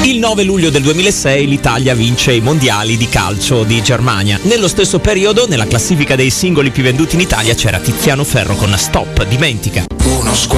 Il 9 luglio del 2006 l'Italia vince i mondiali di calcio di Germania. Nello stesso periodo, nella classifica dei singoli più venduti in Italia c'era Tiziano Ferro con Stop, dimentica.